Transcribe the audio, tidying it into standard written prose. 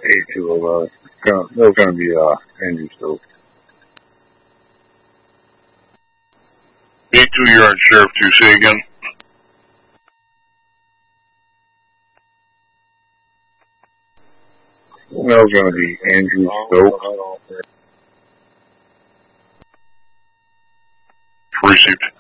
A2 That's gonna be Andrew Stokes. A2, you're on Sheriff 2. Say again. That was gonna be Andrew Stokes. Received.